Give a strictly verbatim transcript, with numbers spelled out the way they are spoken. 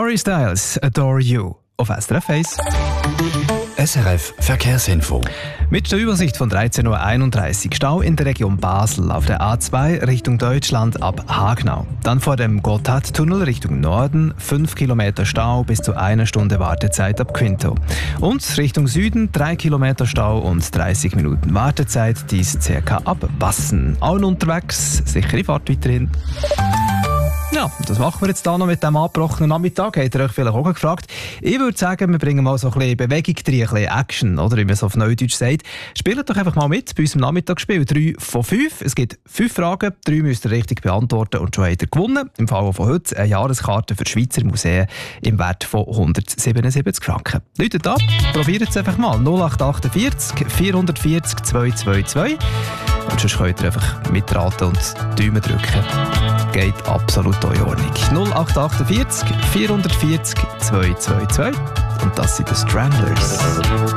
Harry Styles, Adore You, auf S R F eins. S R F Verkehrsinfo. Mit der Übersicht von dreizehn Uhr einunddreißig Stau in der Region Basel auf der A zwei Richtung Deutschland ab Hagnau. Dann vor dem Gotthardtunnel Richtung Norden fünf Kilometer Stau bis zu einer Stunde Wartezeit ab Quinto. Und Richtung Süden drei Kilometer Stau und dreißig Minuten Wartezeit, dies circa ab Bassen. Allen unterwegs, sichere Fahrt weiterhin. Ja, das machen wir jetzt hier noch mit diesem abgebrochenen Nachmittag. Habt ihr euch vielleicht auch gefragt? Ich würde sagen, wir bringen mal so ein bisschen Bewegung rein, ein bisschen Action, oder wie man es auf Neudeutsch sagt. Spielt doch einfach mal mit bei unserem Nachmittagsspiel. Drei von fünf. Es gibt fünf Fragen, drei müsst ihr richtig beantworten und schon habt ihr gewonnen. Im Fall von heute eine Jahreskarte für Schweizer Museen im Wert von hundertsiebenundsiebzig Franken. Läutet ab, probiert es einfach mal. null acht acht vier vier vier vier zwei zwei zwei. Und sonst könnt ihr einfach mitraten und Daumen drücken. Geht absolut in Ordnung. null acht acht vier vier vier vier zwei zwei zwei. Und das sind die Stranglers.